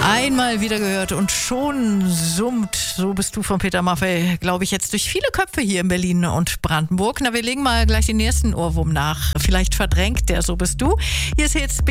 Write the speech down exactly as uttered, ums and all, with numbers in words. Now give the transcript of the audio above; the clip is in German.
Einmal wieder gehört und schon summt So bist du von Peter Maffay, glaube ich, jetzt durch viele Köpfe hier in Berlin und Brandenburg. Na, wir legen mal gleich den nächsten Ohrwurm nach. Vielleicht verdrängt der So bist du. Hier ist jetzt